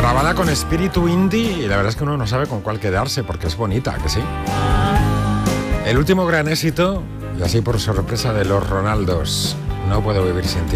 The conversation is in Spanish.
Rabada con espíritu indie y la verdad es que uno no sabe con cuál quedarse porque es bonita, ¿que sí? El último gran éxito, y así por sorpresa, de los Ronaldos, No puedo vivir sin ti.